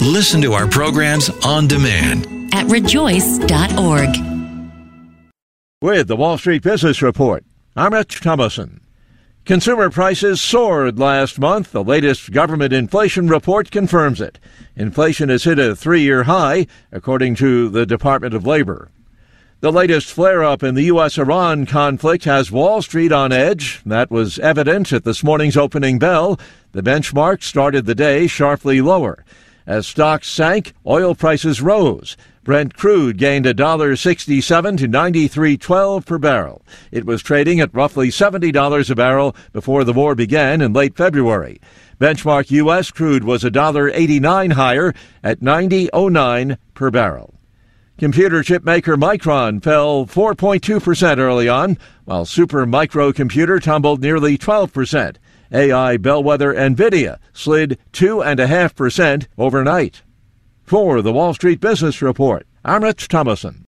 Listen to our programs on demand at rejoice.org. With the Wall Street Business Report, I'm Rich Thomason. Consumer prices soared last month. The latest government inflation report confirms it. Inflation has hit a 3-year high, according to the Department of Labor. The latest flare-up in the U.S.-Iran conflict has Wall Street on edge. That was evident at this morning's opening bell. The benchmark started the day sharply lower. As stocks sank, oil prices rose. Brent crude gained $1.67 to $93.12 per barrel. It was trading at roughly $70 a barrel before the war began in late February. Benchmark U.S. crude was $1.89 higher at $90.09 per barrel. Computer chip maker Micron fell 4.2% early on, while super microcomputer tumbled nearly 12%. AI bellwether NVIDIA slid 2.5% overnight. For the Wall Street Business Report, I'm Rich Thomason.